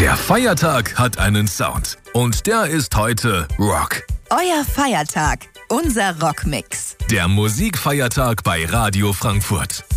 Der Feiertag hat einen Sound und der ist heute Rock. Euer Feiertag, unser Rockmix. Der Musikfeiertag bei Radio Frankfurt.